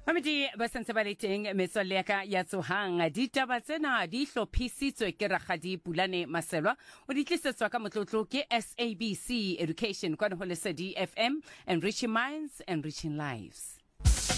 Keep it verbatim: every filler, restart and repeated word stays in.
Mamedi ba sentse ba le teng metswalle ya ka ya tsohang ditaba tsena di hlophisitswe ke Rakgadi Pulane Maselwa o di tlisetswa ka motlotlo ke S A B C Education kwa ho Lesedi F M, enriching minds, enriching lives.